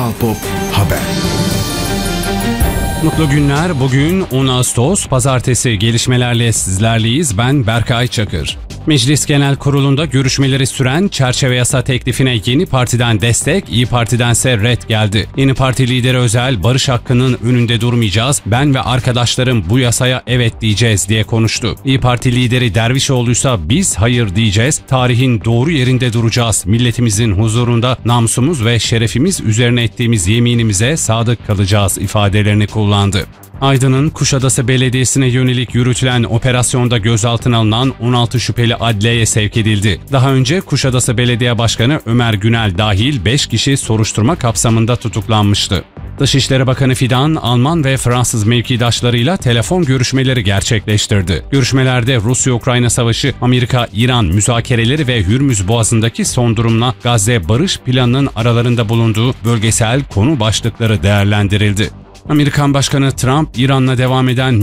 Kral Pop Haber. Mutlu günler. Bugün 10 Ağustos Pazartesi, gelişmelerle sizlerleyiz. Ben Berkay Çakır. Meclis Genel Kurulu'nda görüşmeleri süren çerçeve yasa teklifine Yeni Parti'den destek, İyi Parti'dense red geldi. Yeni Parti lideri Özel, barış hakkının önünde durmayacağız, ben ve arkadaşlarım bu yasaya evet diyeceğiz diye konuştu. İyi Parti lideri Dervişoğlu'ysa biz hayır diyeceğiz, tarihin doğru yerinde duracağız, milletimizin huzurunda namusumuz ve şerefimiz üzerine ettiğimiz yeminimize sadık kalacağız ifadelerini kullandı. Aydın'ın Kuşadası Belediyesi'ne yönelik yürütülen operasyonda gözaltına alınan 16 şüpheli adliyeye sevk edildi. Daha önce Kuşadası Belediye Başkanı Ömer Günel dahil 5 kişi soruşturma kapsamında tutuklanmıştı. Dışişleri Bakanı Fidan, Alman ve Fransız mevkidaşlarıyla telefon görüşmeleri gerçekleştirdi. Görüşmelerde Rusya-Ukrayna savaşı, Amerika-İran müzakereleri ve Hürmüz Boğazı'ndaki son durumla Gazze barış planının aralarında bulunduğu bölgesel konu başlıkları değerlendirildi. Amerikan Başkanı Trump, İran'la devam eden